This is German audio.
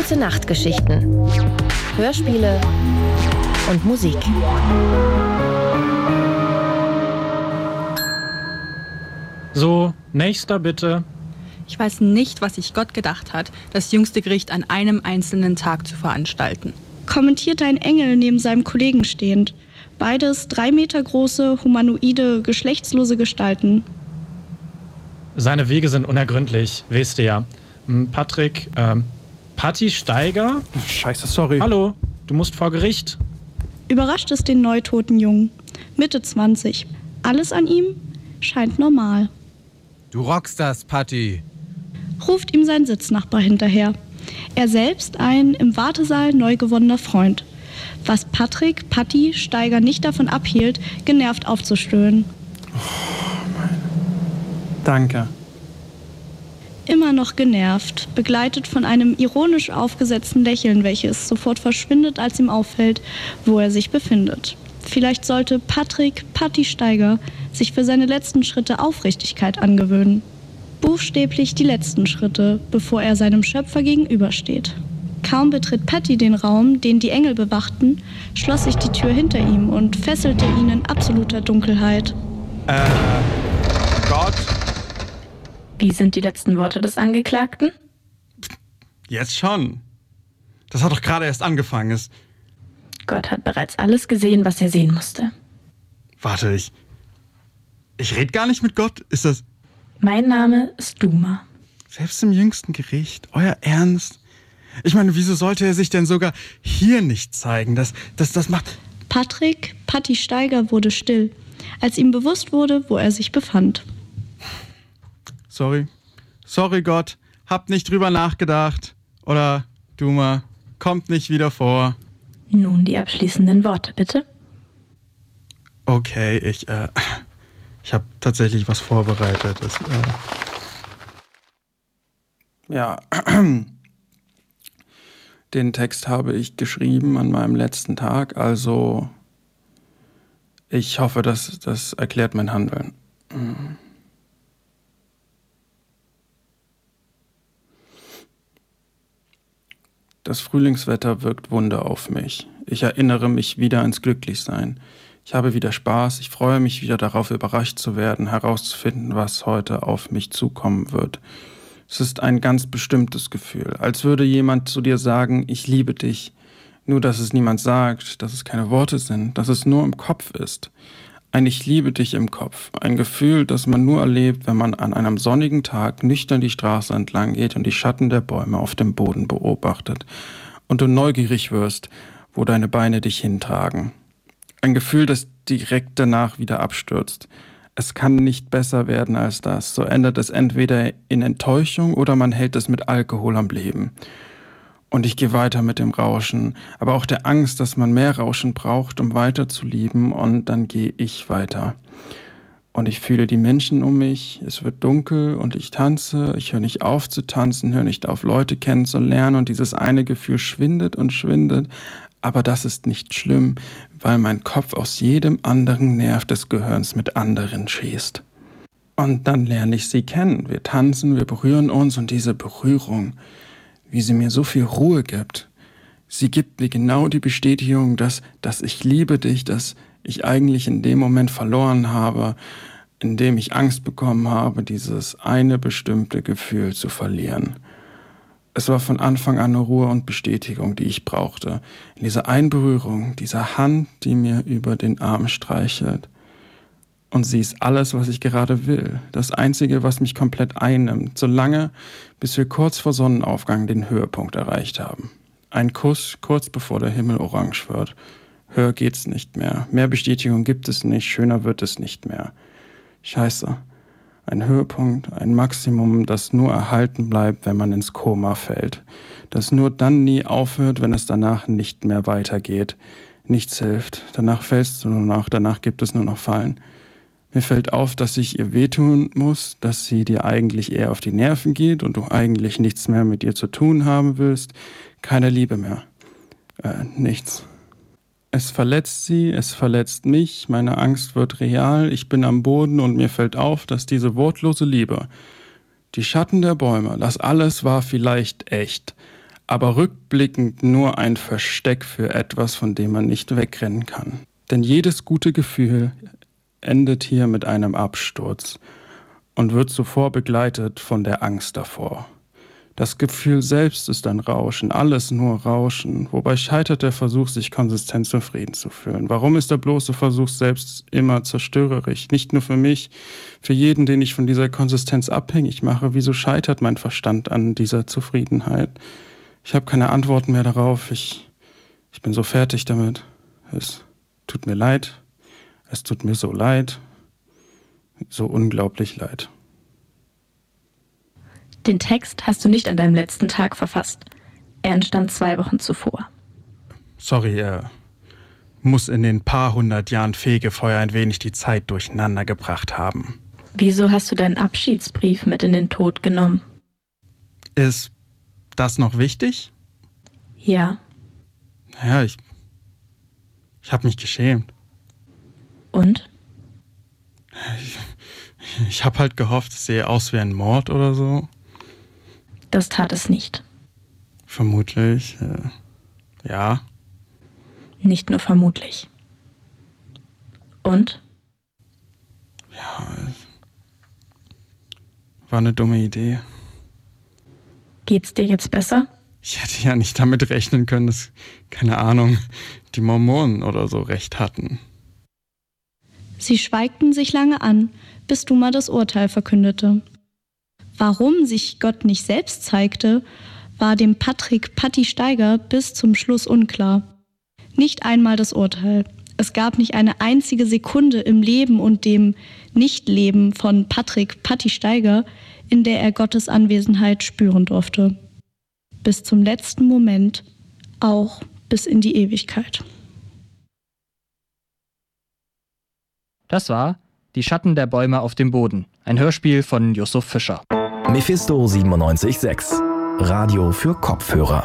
Gute Nachtgeschichten, Hörspiele und Musik. So, nächster bitte. Ich weiß nicht, was sich Gott gedacht hat, das jüngste Gericht an einem einzelnen Tag zu veranstalten. Kommentierte ein Engel neben seinem Kollegen stehend. Beides 3 Meter große, humanoide, geschlechtslose Gestalten. Seine Wege sind unergründlich, weißt du ja. Patrick, Patti Steiger? Scheiße, sorry. Hallo, du musst vor Gericht. Überrascht es den neutoten Jungen. Mitte 20. Alles an ihm scheint normal. Du rockst das, Patti. Ruft ihm sein Sitznachbar hinterher. Er selbst ein im Wartesaal neu gewonnener Freund. Was Patrick, Patti, Steiger nicht davon abhielt, genervt aufzustöhnen. Danke. Immer noch genervt, begleitet von einem ironisch aufgesetzten Lächeln, welches sofort verschwindet, als ihm auffällt, wo er sich befindet. Vielleicht sollte Patrick, Patti Steiger, sich für seine letzten Schritte Aufrichtigkeit angewöhnen. Buchstäblich die letzten Schritte, bevor er seinem Schöpfer gegenübersteht. Kaum betritt Patti den Raum, den die Engel bewachten, schloss sich die Tür hinter ihm und fesselte ihn in absoluter Dunkelheit. Gott? Wie sind die letzten Worte des Angeklagten? Jetzt schon. Das hat doch gerade erst angefangen. Gott hat bereits alles gesehen, was er sehen musste. Warte, ich rede gar nicht mit Gott. Ist das... Mein Name ist Duma. Selbst im jüngsten Gericht? Euer Ernst? Ich meine, wieso sollte er sich denn sogar hier nicht zeigen? Das macht... Patrick, Patti Steiger wurde still, als ihm bewusst wurde, wo er sich befand. Sorry Gott, hab nicht drüber nachgedacht. Oder, Duma, kommt nicht wieder vor. Nun die abschließenden Worte, bitte. Okay, ich habe tatsächlich was vorbereitet. Ja, den Text habe ich geschrieben an meinem letzten Tag, also ich hoffe, das erklärt mein Handeln. Das Frühlingswetter wirkt Wunder auf mich. Ich erinnere mich wieder ans Glücklichsein. Ich habe wieder Spaß, ich freue mich wieder darauf, überrascht zu werden, herauszufinden, was heute auf mich zukommen wird. Es ist ein ganz bestimmtes Gefühl, als würde jemand zu dir sagen, ich liebe dich. Nur, dass es niemand sagt, dass es keine Worte sind, dass es nur im Kopf ist. Ein Ich liebe dich im Kopf. Ein Gefühl, das man nur erlebt, wenn man an einem sonnigen Tag nüchtern die Straße entlang geht und die Schatten der Bäume auf dem Boden beobachtet und du neugierig wirst, wo deine Beine dich hintragen. Ein Gefühl, das direkt danach wieder abstürzt. Es kann nicht besser werden als das. So endet es entweder in Enttäuschung oder man hält es mit Alkohol am Leben. Und ich gehe weiter mit dem Rauschen, aber auch der Angst, dass man mehr Rauschen braucht, um weiter zu lieben, und dann gehe ich weiter. Und ich fühle die Menschen um mich, es wird dunkel und ich tanze, ich höre nicht auf zu tanzen, höre nicht auf, Leute kennenzulernen, und dieses eine Gefühl schwindet und schwindet, aber das ist nicht schlimm, weil mein Kopf aus jedem anderen Nerv des Gehirns mit anderen schießt. Und dann lerne ich sie kennen, wir tanzen, wir berühren uns, und diese Berührung, wie sie mir so viel Ruhe gibt. Sie gibt mir genau die Bestätigung, dass ich liebe dich, dass ich eigentlich in dem Moment verloren habe, in dem ich Angst bekommen habe, dieses eine bestimmte Gefühl zu verlieren. Es war von Anfang an eine Ruhe und Bestätigung, die ich brauchte. In dieser Einberührung, dieser Hand, die mir über den Arm streichelt. Und sie ist alles, was ich gerade will. Das Einzige, was mich komplett einnimmt, solange, bis wir kurz vor Sonnenaufgang den Höhepunkt erreicht haben. Ein Kuss, kurz bevor der Himmel orange wird. Höher geht's nicht mehr. Mehr Bestätigung gibt es nicht, schöner wird es nicht mehr. Scheiße. Ein Höhepunkt, ein Maximum, das nur erhalten bleibt, wenn man ins Koma fällt. Das nur dann nie aufhört, wenn es danach nicht mehr weitergeht. Nichts hilft. Danach fällst du nur noch, danach gibt es nur noch Fallen. Mir fällt auf, dass ich ihr wehtun muss, dass sie dir eigentlich eher auf die Nerven geht und du eigentlich nichts mehr mit ihr zu tun haben willst. Keine Liebe mehr. Nichts. Es verletzt sie, es verletzt mich, meine Angst wird real, ich bin am Boden und mir fällt auf, dass diese wortlose Liebe, die Schatten der Bäume, das alles war vielleicht echt. aber rückblickend nur ein Versteck für etwas, von dem man nicht wegrennen kann. Denn jedes gute Gefühl endet hier mit einem Absturz und wird zuvor begleitet von der Angst davor. Das Gefühl selbst ist ein Rauschen, alles nur Rauschen. Wobei scheitert der Versuch, sich konsistent zufrieden zu fühlen? Warum ist der bloße Versuch selbst immer zerstörerisch? Nicht nur für mich, für jeden, den ich von dieser Konsistenz abhängig mache. Wieso scheitert mein Verstand an dieser Zufriedenheit? Ich habe keine Antworten mehr darauf. Ich bin so fertig damit. Es tut mir leid. Es tut mir so leid. So unglaublich leid. Den Text hast du nicht an deinem letzten Tag verfasst. Er entstand 2 Wochen zuvor. Sorry, muss in den paar 100 Jahren Fegefeuer ein wenig die Zeit durcheinander gebracht haben. Wieso hast du deinen Abschiedsbrief mit in den Tod genommen? Ist das noch wichtig? Ja. Naja, ich habe mich geschämt. Und? Ich habe halt gehofft, es sehe aus wie ein Mord oder so. Das tat es nicht. Vermutlich, ja. Nicht nur vermutlich. Und? Ja, war eine dumme Idee. Geht's dir jetzt besser? Ich hätte ja nicht damit rechnen können, dass, keine Ahnung, die Mormonen oder so recht hatten. Sie schweigten sich lange an, bis Duma das Urteil verkündete. Warum sich Gott nicht selbst zeigte, war dem Patrick Patti Steiger bis zum Schluss unklar. Nicht einmal das Urteil. Es gab nicht eine einzige Sekunde im Leben und dem Nichtleben von Patrick Patti Steiger, in der er Gottes Anwesenheit spüren durfte. Bis zum letzten Moment, auch bis in die Ewigkeit. Das war Die Schatten der Bäume auf dem Boden, ein Hörspiel von Yusuf Fischer. Mephisto 97.6, Radio für Kopfhörer.